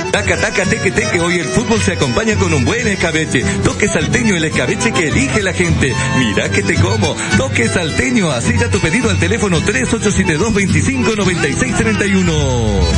Taca, taca, teque, teque, hoy el fútbol se acompaña con un buen escabeche. Toque salteño, el escabeche que elige la gente. Mira que te como. Toque salteño, así ya tu pedido al teléfono 3872-259631.